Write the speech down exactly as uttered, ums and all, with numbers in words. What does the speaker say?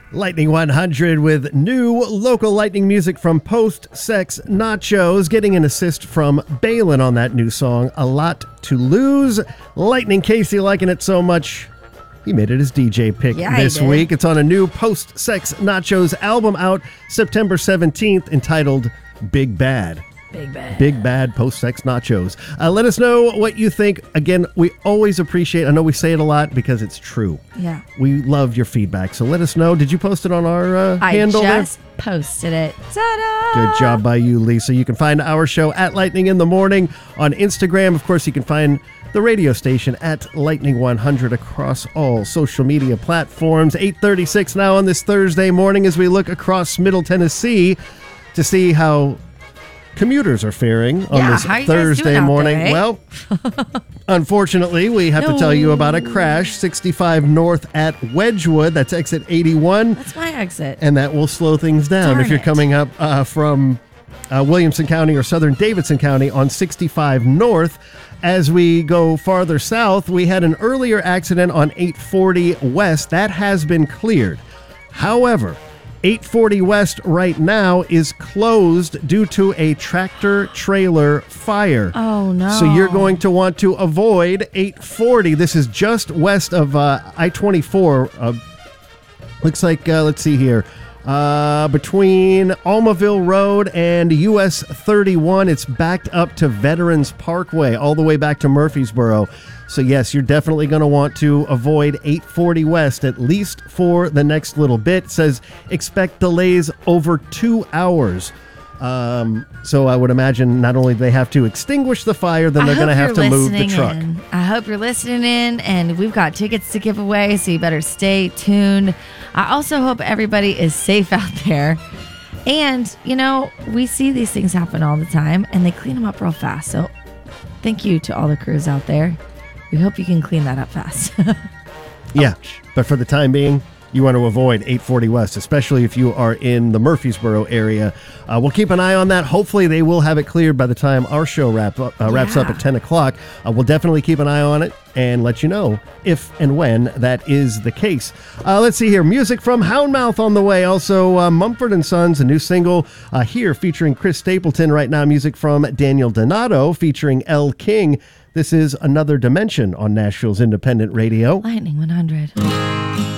Lightning one hundred with new local lightning music from Post Sex Nachos, getting an assist from Balin on that new song, A Lot to Lose. Lightning Casey liking it so much, he made it his D J pick yeah, this week. It's on a new Post Sex Nachos album out September seventeenth entitled Big Bad. Big Bad. Big Bad Post Sex Nachos. Uh, let us know what you think. Again, we always appreciate, I know we say it a lot because it's true. Yeah. We love your feedback. So let us know. Did you post it on our uh, I handle there? I just posted it. Ta-da! Good job by you, Lisa. You can find our show at Lightning in the Morning on Instagram. Of course, you can find the radio station at Lightning one hundred across all social media platforms. eight thirty-six now on this Thursday morning as we look across Middle Tennessee to see how commuters are faring on yeah, this how you guys Thursday doing out morning. there, eh? Well, unfortunately, we have No. to tell you about a crash sixty-five north at Wedgwood. That's exit eighty-one. That's my exit. And that will slow things down Darn if you're it. coming up uh, from uh, Williamson County or Southern Davidson County on sixty-five north. As we go farther south, we had an earlier accident on eight forty west. That has been cleared. However, eight forty west right now is closed due to a tractor trailer fire. Oh, no. So you're going to want to avoid eight forty. This is just west of uh, I twenty-four. Uh, looks like, uh, let's see here, uh, between Almaville Road and U S thirty-one. It's backed up to Veterans Parkway, all the way back to Murfreesboro. So yes, you're definitely going to want to avoid eight forty west, at least for the next little bit. It says expect delays over two hours. Um, so I would imagine not only do they have to extinguish the fire, then I they're going to hope have to you're move the listening truck. in. I hope you're listening in, and we've got tickets to give away, so you better stay tuned. I also hope everybody is safe out there. And, you know, we see these things happen all the time, and they clean them up real fast. So thank you to all the crews out there. We hope you can clean that up fast. Yeah, but for the time being, you want to avoid eight forty west, especially if you are in the Murfreesboro area. Uh, we'll keep an eye on that. Hopefully they will have it cleared by the time our show wrap up, uh, wraps up Yeah. at ten o'clock. Uh, we'll definitely keep an eye on it and let you know if and when that is the case. Uh, let's see here. Music from Houndmouth on the way. Also, uh, Mumford and Sons, a new single uh, here featuring Chris Stapleton right now. Music from Daniel Donato featuring Elle King. This is Another Dimension on Nashville's Independent Radio. Lightning one hundred.